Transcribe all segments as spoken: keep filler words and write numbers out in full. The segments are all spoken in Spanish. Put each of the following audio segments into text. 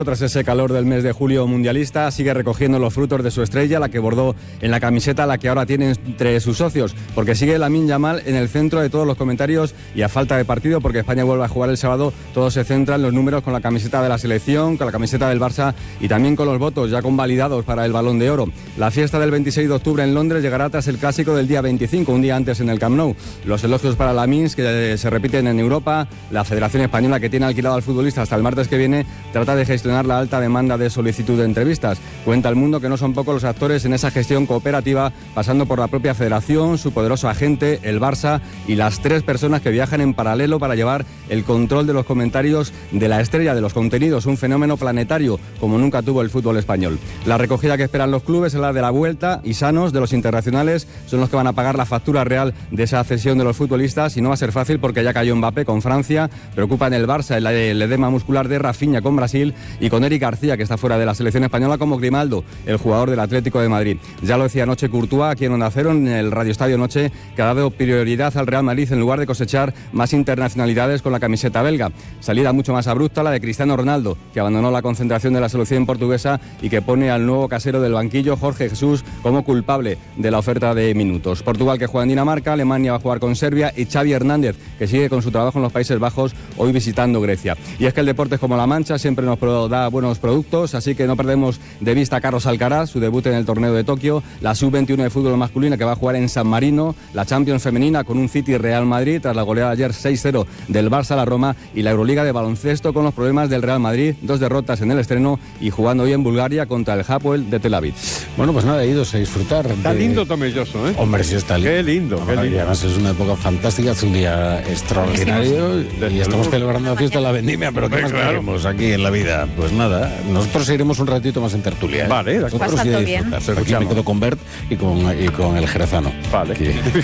Tras ese calor del mes de julio mundialista, sigue recogiendo los frutos de su estrella, la que bordó en la camiseta, la que ahora tiene entre sus socios, porque sigue Lamine Yamal en el centro de todos los comentarios y a falta de partido, porque España vuelve a jugar el sábado, todo se centra en los números con la camiseta de la selección, con la camiseta del Barça y también con los votos ya convalidados para el Balón de Oro. La fiesta del veintiséis de octubre en Londres llegará tras el clásico del día veinticinco, un día antes en el Camp Nou. Los elogios para Lamine, que se repiten en Europa, la Federación Española, que tiene alquilado al futbolista hasta el martes que viene, trata de gestionar la alta demanda de solicitud de entrevistas. Cuenta El Mundo que no son pocos los actores en esa gestión cooperativa, pasando por la propia federación, su poderoso agente, el Barça, y las tres personas que viajan en paralelo para llevar el control de los comentarios de la estrella, de los contenidos, un fenómeno planetario como nunca tuvo el fútbol español. La recogida que esperan los clubes es la de la vuelta, y sanos de los internacionales son los que van a pagar la factura real de esa cesión de los futbolistas, y no va a ser fácil porque ya cayó Mbappé con Francia, preocupa en el Barça el, el edema muscular de Rafinha con Brasil, y con Eric García, que está fuera de la selección española, como Grimaldo, el jugador del Atlético de Madrid. Ya lo decía anoche Courtois, aquí en Onda Cero, en el Radio Estadio Noche, que ha dado prioridad al Real Madrid en lugar de cosechar más internacionalidades con la camiseta belga. Salida mucho más abrupta la de Cristiano Ronaldo, que abandonó la concentración de la selección portuguesa y que pone al nuevo casero del banquillo, Jorge Jesús, como culpable de la oferta de minutos. Portugal, que juega en Dinamarca, Alemania va a jugar con Serbia, y Xavi Hernández, que sigue con su trabajo en los Países Bajos, hoy visitando Grecia. Y es que el deporte es como la Mancha, siempre nos da buenos productos, así que no perdemos de vista a Carlos Alcaraz, su debut en el torneo de Tokio, la sub veintiuno de fútbol masculina que va a jugar en San Marino, la Champions femenina con un City Real Madrid tras la goleada ayer seis cero del Barça a la Roma, y la Euroliga de baloncesto con los problemas del Real Madrid, dos derrotas en el estreno y jugando hoy en Bulgaria contra el Hapoel de Tel Aviv. Bueno, pues nada, idos a disfrutar. Está de... lindo Tomelloso, ¿eh? Hombre, sí está lindo. Qué lindo, qué lindo. Y además es una época fantástica, es un día extraordinario y estamos celebrando la fiesta de la vendimia, pero ¿qué más queremos aquí en la vida? Pues nada, nosotros iremos un ratito más en tertulia. ¿eh? Vale, nosotros sí bien. Aquí me quedo con Bert y con, y con el jerezano. Vale.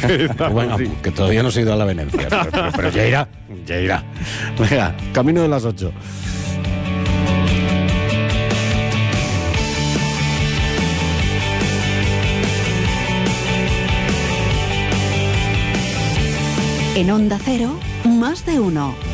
Bueno, sí. que todavía no se ha ido a la Venecia, pero, pero, pero ya irá, ya irá. Venga, camino de las ocho. En Onda Cero, más de uno.